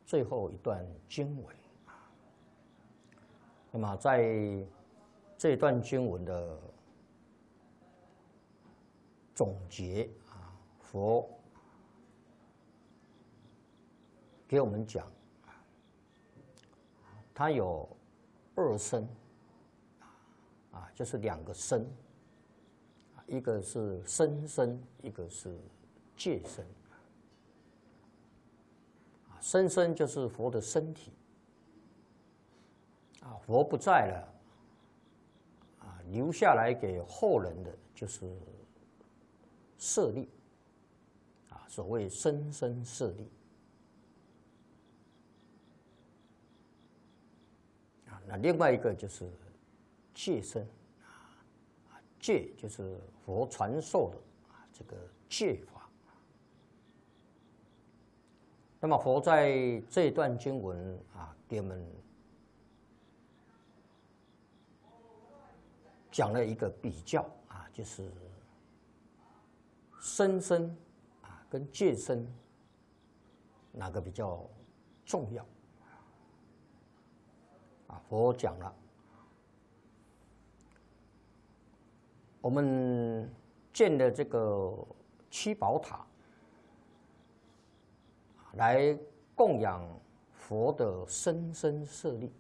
最后一段经文。那么在这段经文的总结啊，佛给我们讲，它有二身啊，就是两个身，一个是身身，一个是戒身。身身就是佛的身体啊，佛不在了啊，留下来给后人的就是舍利啊，所谓身身舍利啊。那另外一个就是戒身啊，戒就是佛传授的啊这个戒法。那么佛在这一段经文啊，给我们讲了一个比较啊，就是身身啊跟戒身哪个比较重要啊？佛讲了，我们建的这个七宝塔，来供养佛的身身舍利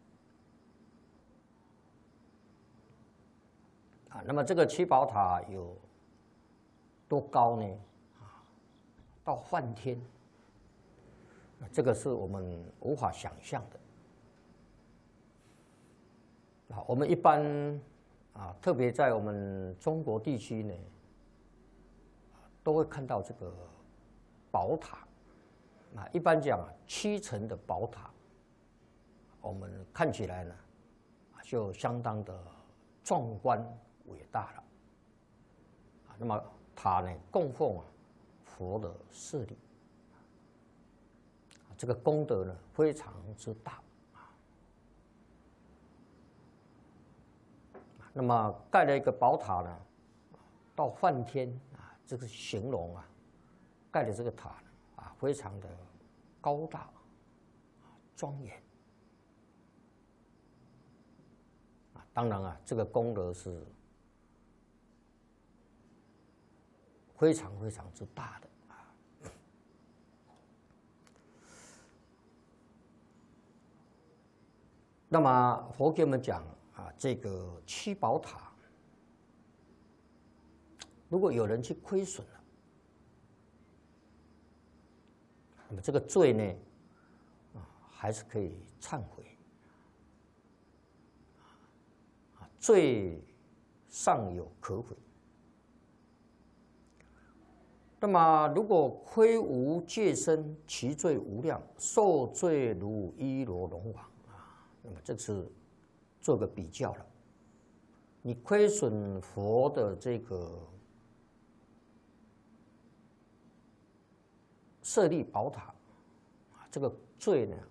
啊。那么这个七宝塔有多高呢？啊，到梵天，这个是我们无法想象的啊。我们一般啊，特别在我们中国地区呢，都会看到这个宝塔。啊，一般讲7层的宝塔，我们看起来呢，就相当的壮观伟大了。啊，那么塔呢，供奉佛的舍利，这个功德呢非常之大。那么盖了一个宝塔呢，到梵天啊，这个形容啊，盖的这个塔呢。啊，非常的高大、庄严啊！当然啊，这个功德是非常非常之大的啊。那么佛给我们讲啊，这个七宝塔，如果有人去亏损了，那么这个罪呢，啊，还是可以忏悔。啊，罪尚有可悔。那么，如果亏无戒身，其罪无量，受罪如伊罗龙王啊。那么这是做个比较了。你亏损佛的这个舍利宝塔，啊，这个罪呢，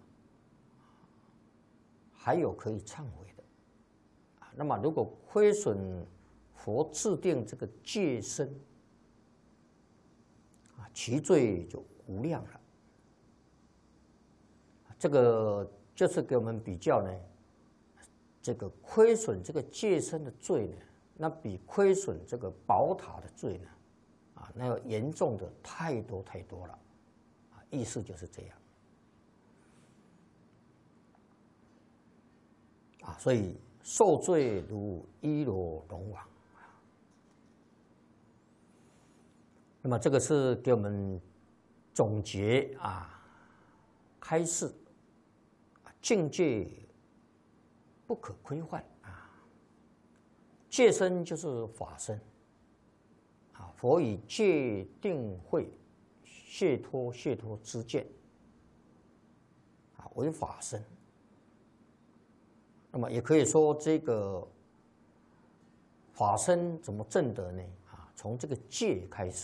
还有可以忏悔的，啊，那么如果亏损佛制定这个戒身，啊，其罪就无量了。这个就是给我们比较呢，这个亏损这个戒身的罪呢，那比亏损这个宝塔的罪呢，啊，那要严重的太多太多了。意思就是这样啊，所以受罪如伊罗龙王。那么这个是给我们总结啊，开示境界不可亏患啊。戒身就是法身啊，佛以戒定慧。解脱之见啊，为法身。那么也可以说，这个法身怎么证得呢？啊，从这个戒开始。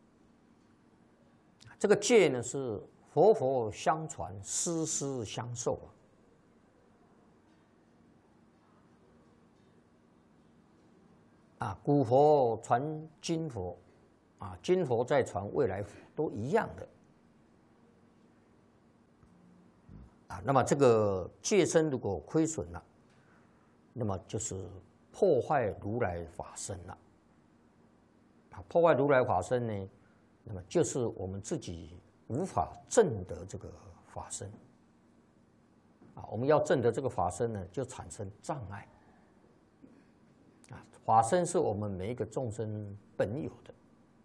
这个戒呢，是佛佛相传，师师相授啊。古佛传今佛。啊，今佛再传未来佛都一样的那么这个戒身如果亏损了，那么就是破坏如来法身了。破坏如来法身呢，那么就是我们自己无法证得这个法身。我们要证得这个法身呢，就产生障碍。法身是我们每一个众生本有的。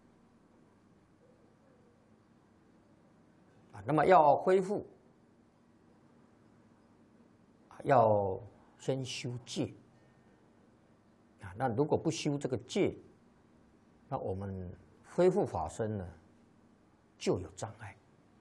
那么要恢复，要先修戒。那如果不修这个戒，那我们恢复法身呢，就有障碍。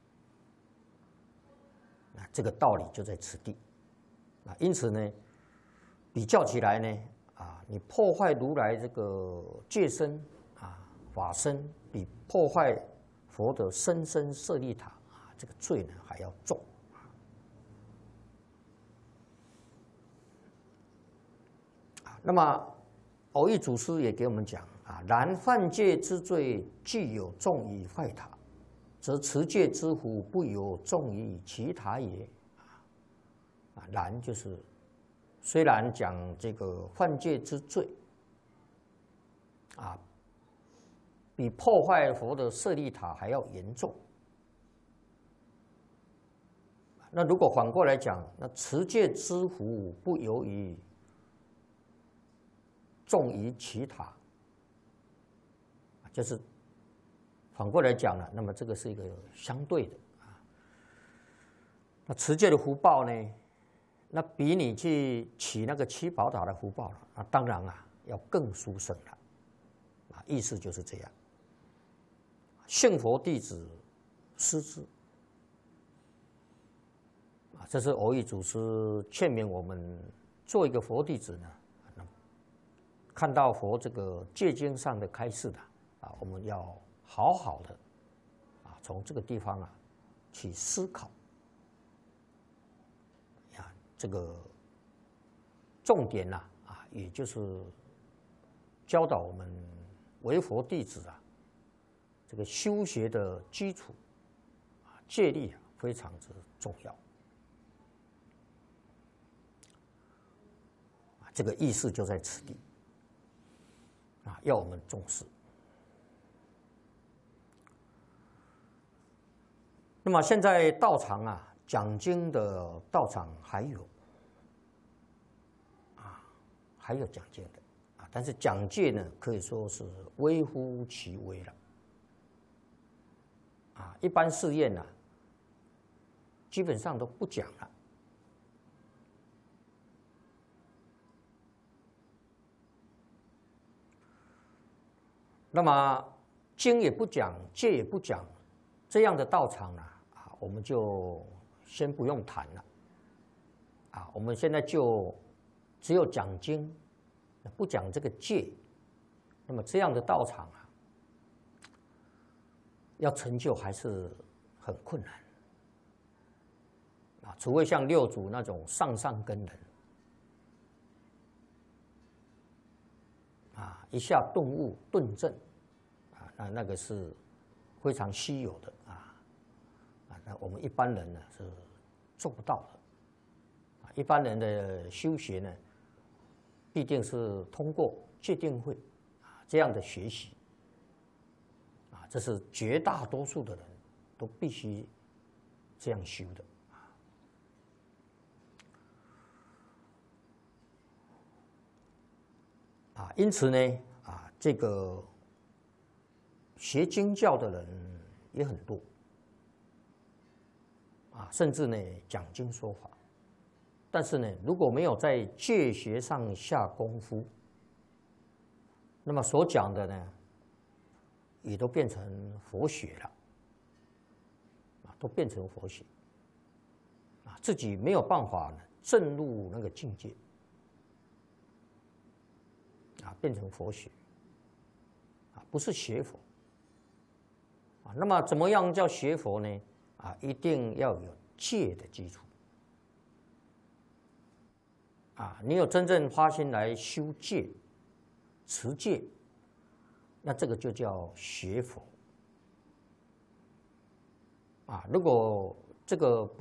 这个道理就在此地。因此呢，比较起来呢，你破坏如来这个戒身法身，比破坏佛的甚深舍利塔这个罪呢还要重。那么蕅益祖师也给我们讲然犯戒之罪，既有重于坏塔，则持戒之福不有重于其他也。然就是虽然讲这个犯戒之罪比破坏佛的舍利塔还要严重。那如果反过来讲，那持戒之福不由于重于其他，就是反过来讲了。那么这个是一个相对的那持戒的福报呢，那比你去起那个七宝塔的福报了当然要更殊胜了意思就是这样。信佛弟子师之这是蕅益祖师劝勉我们做一个佛弟子呢，看到佛这个戒经上的开示的我们要好好的从这个地方去思考这个重点也就是教导我们为佛弟子这个修学的基础戒律非常之重要。这个意思就在此地要我们重视。那么现在道场讲经的道场还有讲经的但是讲戒呢，可以说是微乎其微了一般寺院基本上都不讲了。那么经也不讲，戒也不讲，这样的道场我们就先不用谈了我们现在就只有讲经，不讲这个戒。那么这样的道场要成就还是很困难除非像六祖那种上上根人一下顿悟顿证那个是非常稀有的那我们一般人呢是做不到的一般人的修学呢，必定是通过戒定慧这样的学习这是绝大多数的人都必须这样修的因此呢这个学经教的人也很多甚至呢讲经说法，但是呢如果没有在戒学上下功夫，那么所讲的呢也都变成佛学了都变成佛学自己没有办法呢证入那个境界变成佛学不是学佛那么怎么样叫学佛呢一定要有戒的基础你有真正发心来修戒持戒，那这个就叫学佛如果这个不